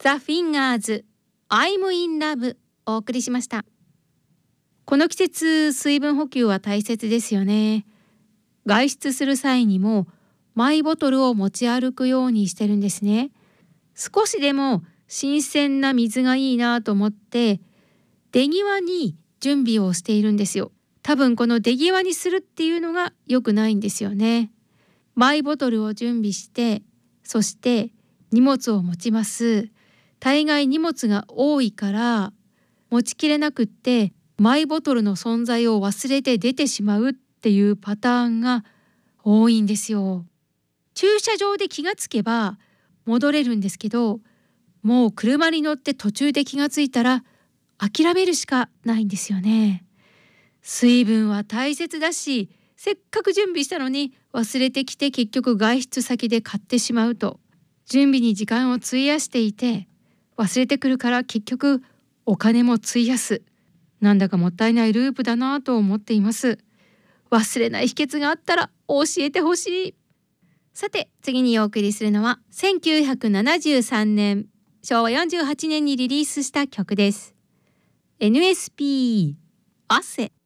ザ・フィンガーズ I'm in love お送りしました。この季節、水分補給は大切ですよね。外出する際にもマイボトルを持ち歩くようにしてるんですね。少しでも新鮮な水がいいなと思って出際に準備をしているんですよ。多分この出際にするっていうのが良くないんですよね。マイボトルを準備して、そして荷物を持ちます。大概荷物が多いから持ちきれなくってマイボトルの存在を忘れて出てしまうっていうパターンが多いんですよ。駐車場で気がつけば戻れるんですけど、もう車に乗って途中で気がついたら諦めるしかないんですよね。水分は大切だし、せっかく準備したのに忘れてきて結局外出先で買ってしまうと、準備に時間を費やしていて忘れてくるから結局お金も費やす。なんだかもったいないループだなと思っています。忘れない秘訣があったら教えてほしい。さて次にお送りするのは1973年昭和48年にリリースした曲です。NSP 汗。